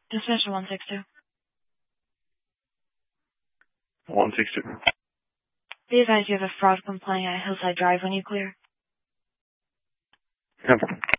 Dispatcher 162. 162. Be advised you have a fraud complaint at Hillside Drive when you clear. Yep.